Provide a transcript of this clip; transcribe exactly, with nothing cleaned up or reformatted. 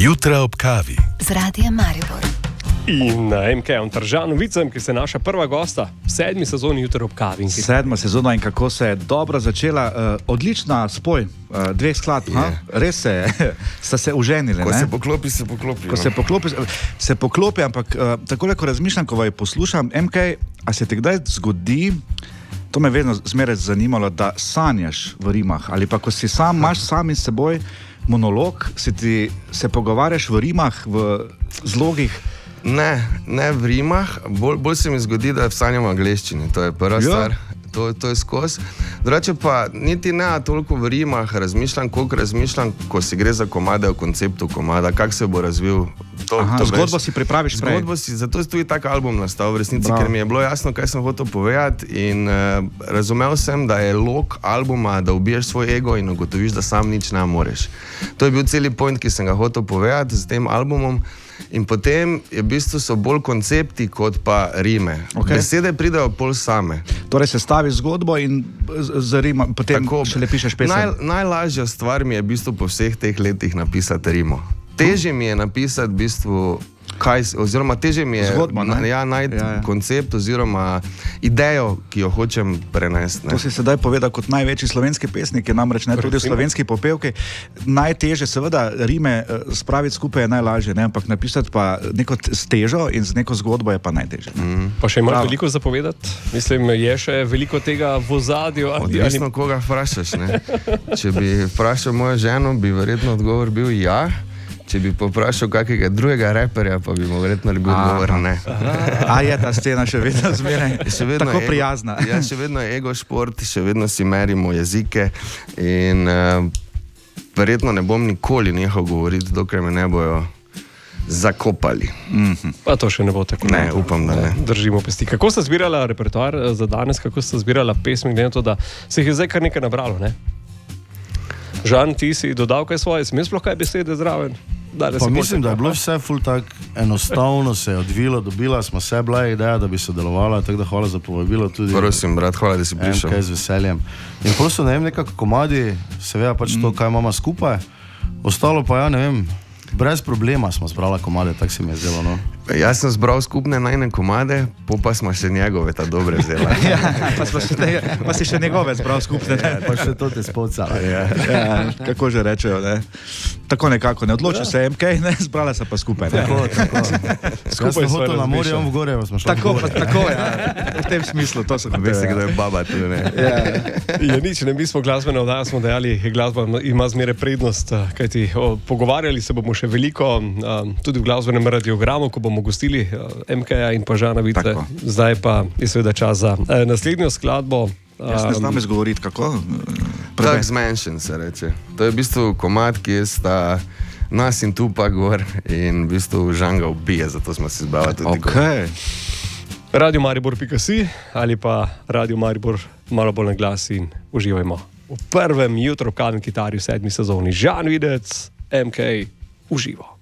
Jutra ob kavi z Radijem Maribor. In na M K-ju Tržanu Vicem, ki se je naša prva gosta v sedmi sezoni Jutra ob kavi. Sedma sezona in kako se je dobro začela. Uh, odlična spoj uh, dveh skladb. Res se je, sta se uženili. Ko ne? se poklopi, se poklopi. Ko no. se poklopi, se poklopi, ampak uh, takole, ko razmišljam, ko vaj poslušam, M K, a se ti kdaj zgodi, to me vedno zmeraj zanimalo, da sanjaš v rimah, ali pa ko si sam, imaš sami s seboj monolog, si ti se pogovarjaš v rimah, v zlogih. Ne, ne v rimah, bolj, bolj se mi zgodi, da sanjam v angleščini, to je prva Ja. stvar, to, to je skos. Drugače pa niti ne toliko v rimah razmišljam, koliko razmišljam, ko si gre za komade, o konceptu komada, kak se bo razvil. To, Aha, to zgodbo veš. si pripraviš prej. Zgodbo si, zato je tudi tak album nastal v resnici, Bravo. ker mi je bilo jasno, kaj sem hotel povedati in uh, razumel sem, da je log albuma, da ubiješ svoj ego in ugotoviš, da sam nič ne moreš. To je bil celi point, ki sem ga hotel povedati z tem albumom. In potem je v bistvu so bolj koncepti kot pa rime. Okay. Besede pridejo pol same. Torej se staviš zgodbo in z, z rima, potem Tako, šele pišeš pesem. Naj, najlažja stvar mi je v bistvu po vseh teh letih napisati rimo. Težje mi je napisati v bistvu kaj, oziroma težje mi je Zgodba, ne? na, ja, najti Ja, ja. koncept oziroma idejo, ki jo hočem prenesti. To si sedaj povedal kot največji slovenski pesnik, namreč ne tudi slovenski popevki. Najtežje seveda rime eh, spraviti skupaj je najlažje, ne? Ampak napisati pa neko t- s težo in z neko zgodbo je pa najtežje. Mm. Pa še imaš Bravo. veliko zapovedati? Mislim, je še veliko tega v ozadju. ali- Odvisno, koga vprašaš. Ne? Če bi vprašal mojo ženo, bi verjetno odgovor bil ja. Če bi poprašal kakega drugega reperja, pa bi mu verjetno bil odgovor ne. A je ta scena še vedno zmeraj Še vedno tako je ego- prijazna? Ja, še vedno je ego šport, še vedno si merimo jezike in uh, verjetno ne bom nikoli nehal govoriti, dokler me ne bojo zakopali. Pa to še ne bo tako. Ne, upam, da ne. Držimo pesti. Kako ste zbirala repertoar eh, za danes, kako ste zbirala pesmi, glede na to, da se jih je zdaj kar nekaj nabralo, ne? Žan, ti si dodal kaj svoje, smem sploh kaj besede zraven? Dale Pa si mislim, bolj da je bilo tako, vse ful tak enostavno, se je odvilo, dobila smo se, bila je ideja, da bi sodelovala, tako da hvala za povabilo tudi. Prosim, brat, hvala, da si M prišel. K z veseljem. In prosto, ne vem, nekako komadi, seveda pač to, kaj imamo skupaj, ostalo pa ja, ne vem, brez problema smo zbrala komade, tako se mi je zdelo, no. Jaz sem zbral skupne najne komade, po pa smo še njegove ta dobre vzela. Ja, pa, smo še ne, pa si še njegove zbral skupne. Ne? Pa še to te spocala. Ja. Ja, kako že rečejo, ne? Tako nekako, ne odločil se M K, ne, zbrala se pa skupaj. Ne? Tako, tako. Skupaj Skupaj smo sva hotel na morje, razmišljali. on v gore, pa smo šli Tako, v pa, gore. tako, ja. V tem smislu, to so Veste, kdo je baba tu, ne? Ja. Je nič, ne, mi smo glasbena oddaja, smo dejali, glasba ima zmeraj prednost, eh, kajti o, pogovarjali se bomo še veliko, um, tudi v glasbenem radiogramu, ko bomo gostili uh, M K-ja in pa Žana Vice. Tako. Zdaj pa je seveda čas za uh, naslednjo skladbo. Jaz ne Um, znam izgovoriti, kako? Tak zmanjšen se reče. To je v bistvu komad, ki je sta nas in tu pa gor in v bistvu Žan ga ubije, zato smo si zbavili tudi Ok. Radio Maribor pika si ali pa Radio Maribor malo bolj na glas in uživajmo v prvem Jutro ob kavi in kitari v sedmi sezoni. Žan Videc, M K, uživo.